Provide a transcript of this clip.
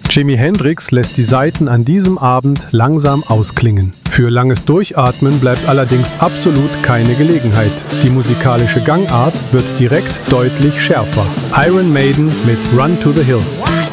Jimi Hendrix lässt die Saiten an diesem Abend langsam ausklingen. Für langes Durchatmen bleibt allerdings absolut keine Gelegenheit. Die musikalische Gangart wird direkt deutlich schärfer. Iron Maiden mit Run to the Hills.